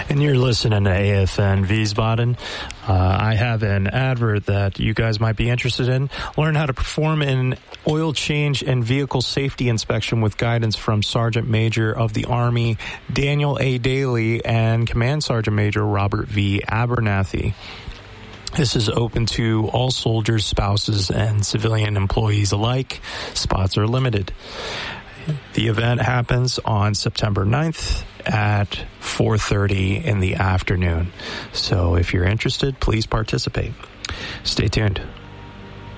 And you're listening to AFN Wiesbaden. I have an advert that you guys might be interested in. Learn how to perform an oil change and vehicle safety inspection with guidance from Sergeant Major of the Army Daniel A. Daly and Command Sergeant Major Robert V. Abernathy. This is open to all soldiers, spouses, and civilian employees alike. Spots are limited. The event happens on September 9th at 4:30 in the afternoon. So if you're interested, please participate. Stay tuned.